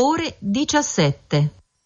ore 17.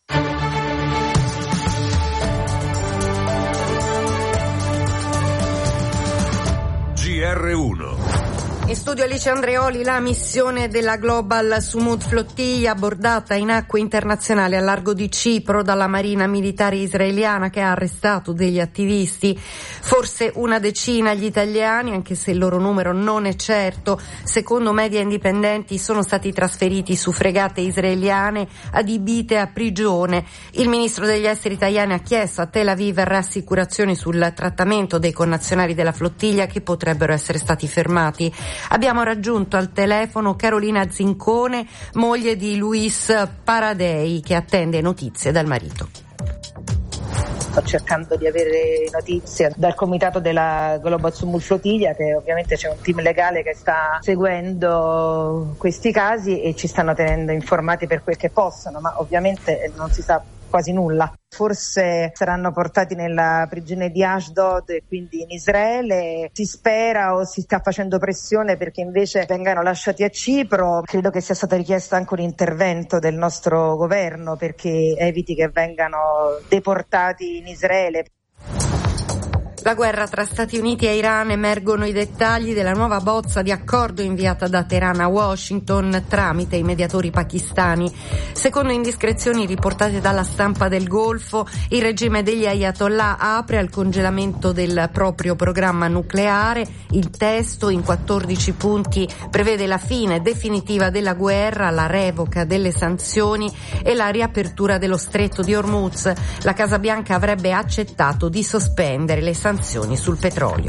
GR1. In studio Alice Andreoli. La missione della Global Sumud Flottiglia abbordata in acque internazionali al largo di Cipro dalla Marina Militare israeliana, che ha arrestato degli attivisti, forse una decina gli italiani, anche se il loro numero non è certo. Secondo media indipendenti sono stati trasferiti su fregate israeliane adibite a prigione. Il ministro degli esteri italiano ha chiesto a Tel Aviv rassicurazioni sul trattamento dei connazionali della flottiglia che potrebbero essere stati fermati. Abbiamo raggiunto al telefono Carolina Zincone, moglie di Luis Paradei, che attende notizie dal marito. Sto cercando di avere notizie dal comitato della Global Sumud Flottiglia, che ovviamente c'è un team legale che sta seguendo questi casi e ci stanno tenendo informati per quel che possono, ma ovviamente non si sa quasi nulla. Forse saranno portati nella prigione di Ashdod e quindi in Israele. Si spera o si sta facendo pressione perché invece vengano lasciati a Cipro. Credo che sia stato richiesto anche un intervento del nostro governo perché eviti che vengano deportati in Israele. La guerra tra Stati Uniti e Iran, emergono i dettagli della nuova bozza di accordo inviata da Teheran a Washington tramite i mediatori pakistani. Secondo indiscrezioni riportate dalla stampa del Golfo, il regime degli Ayatollah apre al congelamento del proprio programma nucleare. Il testo, in 14 punti, prevede la fine definitiva della guerra, la revoca delle sanzioni e la riapertura dello stretto di Hormuz. La Casa Bianca avrebbe accettato di sospendere le sanzioni sul petrolio.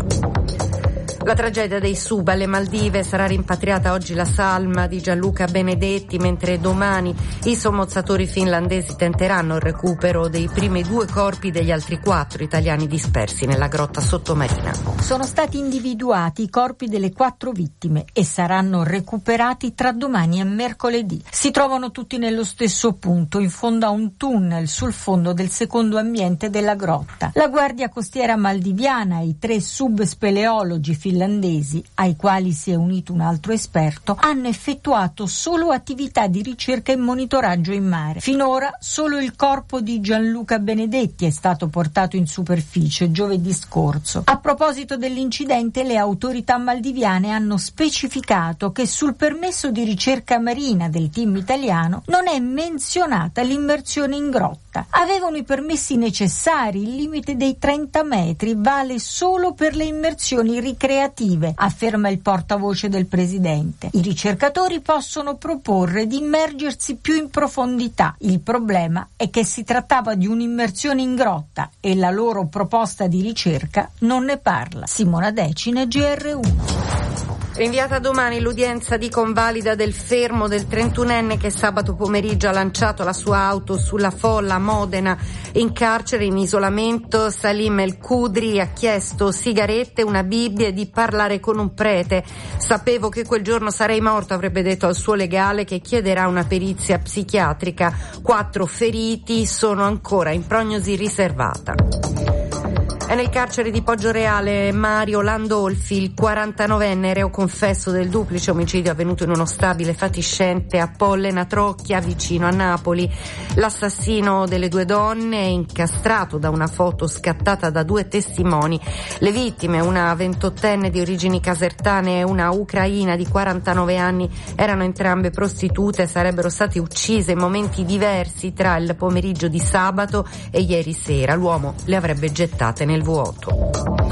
La tragedia dei Sub alle Maldive. Sarà rimpatriata oggi la salma di Gianluca Benedetti, mentre domani i sommozzatori finlandesi tenteranno il recupero dei primi 2 corpi degli altri 4 italiani dispersi nella grotta sottomarina. Sono stati individuati i corpi delle 4 vittime e saranno recuperati tra domani e mercoledì. Si trovano tutti nello stesso punto, in fondo a un tunnel sul fondo del secondo ambiente della grotta. La Guardia Costiera maldiviana e i 3 subspeleologi finlandesi, ai quali si è unito un altro esperto, hanno effettuato solo attività di ricerca e monitoraggio in mare. Finora solo il corpo di Gianluca Benedetti è stato portato in superficie giovedì scorso. A proposito dell'incidente, le autorità maldiviane hanno specificato che sul permesso di ricerca marina del team italiano non è menzionata l'immersione in grotta. Avevano i permessi necessari, il limite dei 30 metri vale solo per le immersioni ricreative, afferma il portavoce del presidente. I ricercatori possono proporre di immergersi più in profondità. Il problema è che si trattava di un'immersione in grotta e la loro proposta di ricerca non ne parla. Simona Decine, GR1. Rinviata domani l'udienza di convalida del fermo del 31enne che sabato pomeriggio ha lanciato la sua auto sulla folla a Modena. In carcere, in isolamento, Salim El Kudri ha chiesto sigarette, una Bibbia e di parlare con un prete. Sapevo che quel giorno sarei morto, avrebbe detto al suo legale, che chiederà una perizia psichiatrica. 4 feriti sono ancora in prognosi riservata. È nel carcere di Poggioreale Mario Landolfi, il 49enne reo confesso del duplice omicidio avvenuto in uno stabile fatiscente a Pollena Trocchia, vicino a Napoli. L'assassino delle 2 donne è incastrato da una foto scattata da 2 testimoni. Le vittime, una 28enne di origini casertane e una ucraina di 49 anni, erano entrambe prostitute e sarebbero state uccise in momenti diversi tra il pomeriggio di sabato e ieri sera. L'uomo le avrebbe gettate nel vuoto.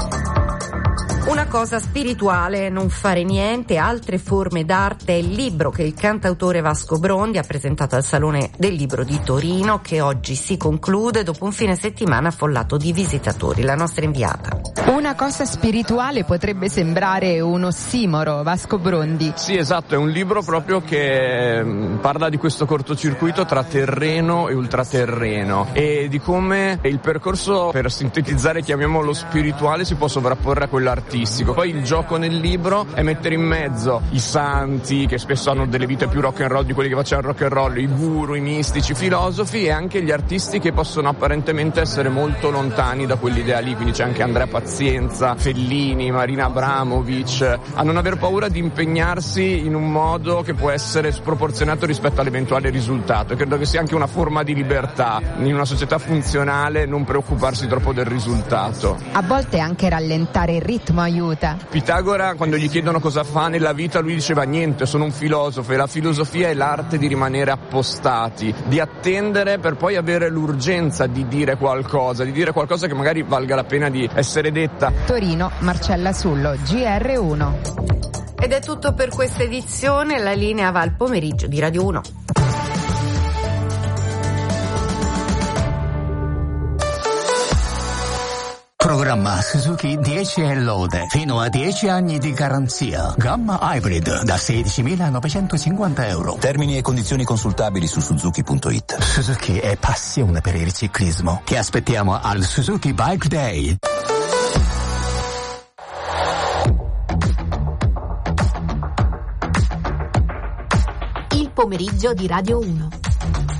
Una cosa spirituale, non fare niente, altre forme d'arte è il libro che il cantautore Vasco Brondi ha presentato al Salone del Libro di Torino, che oggi si conclude dopo un fine settimana affollato di visitatori. La nostra inviata. Una cosa spirituale potrebbe sembrare un ossimoro, Vasco Brondi. Sì, esatto, è un libro proprio che parla di questo cortocircuito tra terreno e ultraterreno e di come il percorso, per sintetizzare, chiamiamolo spirituale, si può sovrapporre a quello artistico. classico. Poi il gioco nel libro è mettere in mezzo i santi, che spesso hanno delle vite più rock and roll di quelli che facevano rock and roll, i guru, i mistici, i filosofi, e anche gli artisti che possono apparentemente essere molto lontani da quell'idea lì. Quindi c'è anche Andrea Pazienza, Fellini, Marina Abramovic, a non aver paura di impegnarsi in un modo che può essere sproporzionato rispetto all'eventuale risultato. E credo che sia anche una forma di libertà in una società funzionale, non preoccuparsi troppo del risultato. A volte anche rallentare il ritmo aiuta. Pitagora, quando gli chiedono cosa fa nella vita, lui diceva niente, sono un filosofo, e la filosofia è l'arte di rimanere appostati, di attendere per poi avere l'urgenza di dire qualcosa che magari valga la pena di essere detta. Torino, Marcella Sullo, GR1. Ed è tutto per questa edizione, la linea va al pomeriggio di Radio 1. Programma Suzuki 10 e lode, fino a 10 anni di garanzia. Gamma Hybrid da 16.950 euro. Termini e condizioni consultabili su Suzuki.it. Suzuki è passione per il ciclismo. Ti aspettiamo al Suzuki Bike Day. Il pomeriggio di Radio 1.